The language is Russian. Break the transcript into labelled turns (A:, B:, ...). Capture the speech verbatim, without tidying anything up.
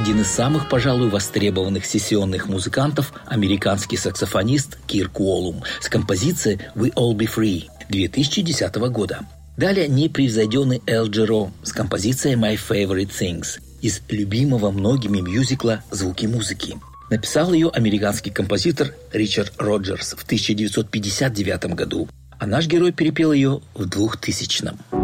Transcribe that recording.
A: один из самых, пожалуй, востребованных сессионных музыкантов, американский саксофонист Кирк Уоллум с композицией «We All Be Free» две тысячи десятого года. Далее непревзойденный Эл Джиро с композицией «My Favorite Things» из любимого многими мюзикла «Звуки музыки». Написал ее американский композитор Ричард Роджерс в тысяча девятьсот пятьдесят девятом году, а наш герой перепел ее в двухтысячном.